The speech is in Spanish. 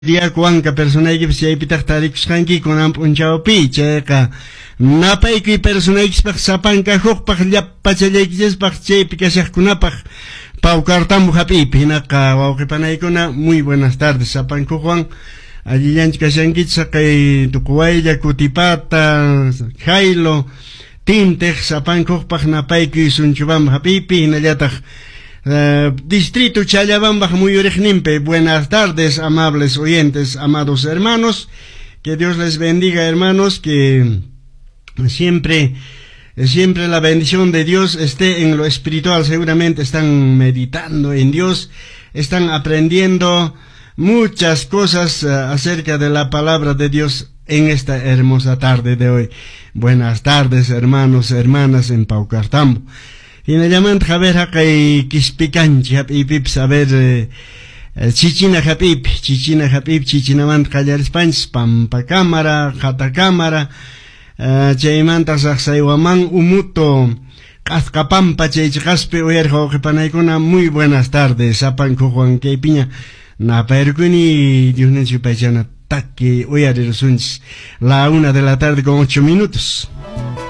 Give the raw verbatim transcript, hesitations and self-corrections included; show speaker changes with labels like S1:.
S1: Dia kuanka personaykipis chaypitaq tarikusqanki kunan p'unchawpi chayqa napaykuy personaykipaq sapanka huqpaq llapachallaykichespaq chaypi kashaqkunapaq pawkartamu hap'iypi hinaqa wawqipanaykuna muy buenas tardes sapankuqwan allillanchik kashankitsa kay Tukuwaylla Kutipata Jailo Tinteq sapankuqpaq napaykuy sunchubamba hap'iypi hinallataq Uh, Distrito Chayabamba Muyurignimpe. Buenas tardes, amables oyentes, amados hermanos. Que Dios les bendiga, hermanos, que siempre, siempre la bendición de Dios esté en lo espiritual. Seguramente están meditando en Dios, están aprendiendo muchas cosas uh, acerca de la palabra de Dios en esta hermosa tarde de hoy. Buenas tardes, hermanos, hermanas en Paucartambo. Y me llaman Javier Hakay Kispikanchi Hapipip saber Chichina Hapip, Chichina Hapip, Chichinamant Callar Spans, Pampa Cámara, Jata Cámara, Chaymanta Saxaywaman, Umuto, Kazkapampa, Chaychaspe, Uyerjo, Panaykuna, muy buenas tardes, Sapan Juan Keipiña, Naperkuni, Dios Nenchu Pachana, Taki, Uyarerusuns, la una de la tarde con ocho minutos.